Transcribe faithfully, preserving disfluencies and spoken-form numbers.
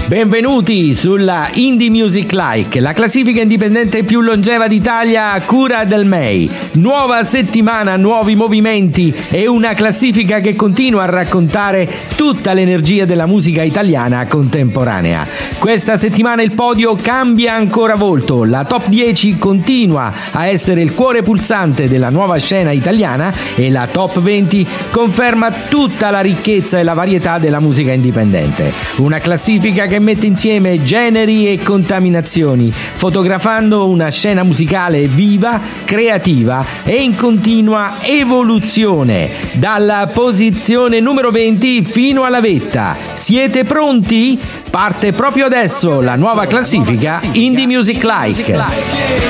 Benvenuti sulla Indie Music Like, la classifica indipendente più longeva d'Italia a cura del M E I. Nuova settimana, nuovi movimenti e una classifica che continua a raccontare tutta l'energia della musica italiana contemporanea. Questa settimana il podio cambia ancora volto, la top dieci continua a essere il cuore pulsante della nuova scena italiana e la top venti conferma tutta la ricchezza e la varietà della musica indipendente. Una classifica che mette insieme generi e contaminazioni, fotografando una scena musicale viva, creativa e in continua evoluzione, dalla posizione numero venti fino alla vetta. Siete pronti? Parte proprio adesso la nuova classifica Indie Music Like.